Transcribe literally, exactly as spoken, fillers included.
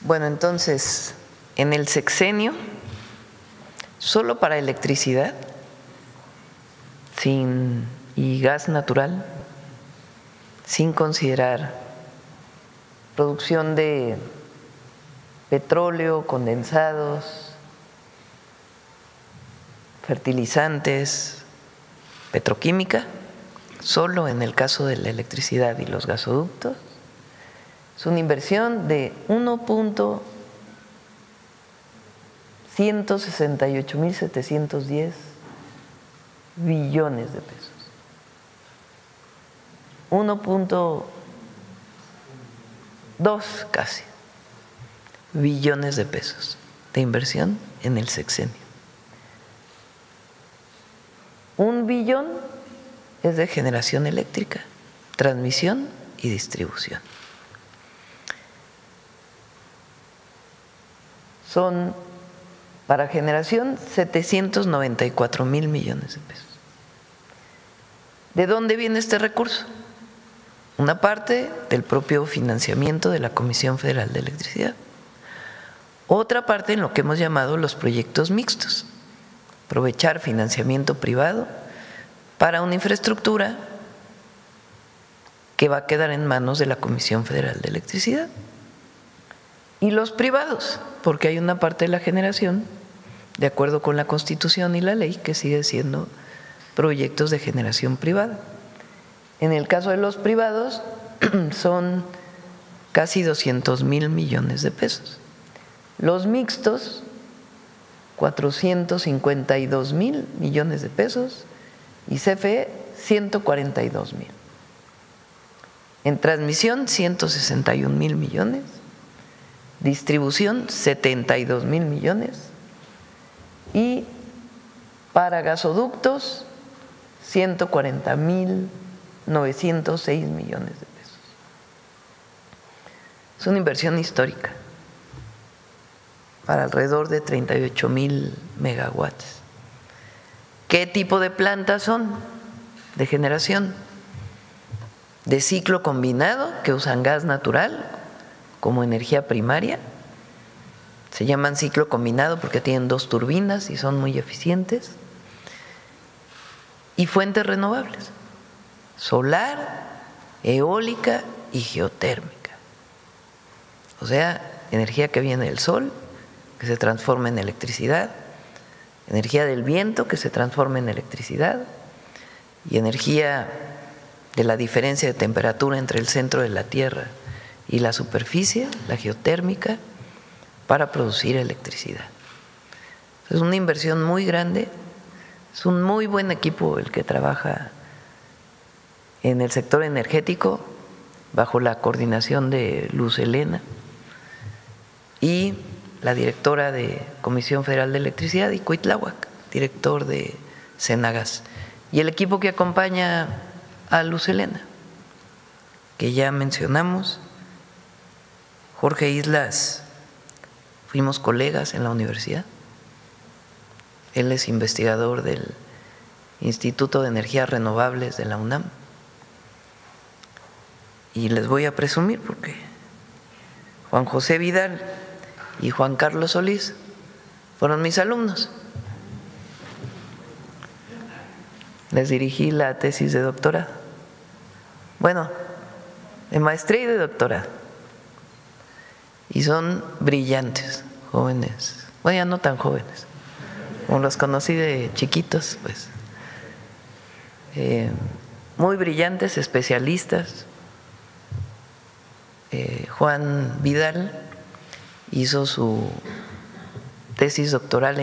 Bueno, entonces, en el sexenio, solo para electricidad sin, y gas natural, sin considerar producción de petróleo, condensados, fertilizantes, petroquímica, solo en el caso de la electricidad y los gasoductos, es una inversión de uno punto ciento sesenta y ocho mil setecientos diez billones de pesos. uno punto dos casi billones de pesos de inversión en el sexenio. Un billón es de generación eléctrica, transmisión y distribución. Son para generación setecientos noventa y cuatro mil millones de pesos. ¿De dónde viene este recurso? Una parte del propio financiamiento de la Comisión Federal de Electricidad, otra parte en lo que hemos llamado los proyectos mixtos, aprovechar financiamiento privado para una infraestructura que va a quedar en manos de la Comisión Federal de Electricidad. Y los privados, porque hay una parte de la generación, de acuerdo con la Constitución y la ley, que sigue siendo proyectos de generación privada. En el caso de los privados son casi doscientos mil millones de pesos. Los mixtos, cuatrocientos cincuenta y dos mil millones de pesos, y C F E, ciento cuarenta y dos mil. En transmisión, ciento sesenta y un mil millones. Distribución, setenta y dos mil millones. Y para gasoductos, ciento cuarenta mil novecientos seis millones de pesos. Es una inversión histórica para alrededor de treinta y ocho mil megawatts. ¿Qué tipo de plantas son? De generación, de ciclo combinado, que usan gas natural como energía primaria. Se llaman ciclo combinado porque tienen dos turbinas y son muy eficientes. Y fuentes renovables, solar, eólica y geotérmica. O sea, energía que viene del sol, que se transforma en electricidad, energía del viento que se transforma en electricidad y energía de la diferencia de temperatura entre el centro de la Tierra y la superficie, la geotérmica, para producir electricidad. Es una inversión muy grande, es un muy buen equipo el que trabaja en el sector energético bajo la coordinación de Luz Helena y la directora de Comisión Federal de Electricidad, y Cuitláhuac, director de Senagas, y el equipo que acompaña a Luz Helena, que ya mencionamos. Jorge Islas, fuimos colegas en la universidad, él es investigador del Instituto de Energías Renovables de la UNAM, y les voy a presumir porque Juan José Vidal y Juan Carlos Solís fueron mis alumnos. Les dirigí la tesis de doctorado, bueno, de maestría y de doctorado, y son brillantes, jóvenes, bueno, ya no tan jóvenes, como los conocí de chiquitos, pues, eh, muy brillantes, especialistas. Eh, Juan Vidal hizo su tesis doctoral en